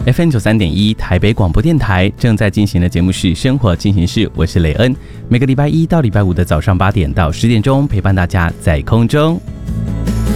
FM 93.1台北广播电台正在进行的节目是生活进行式，我是雷恩，每个礼拜一到礼拜五的早上8点到10点钟陪伴大家在空中。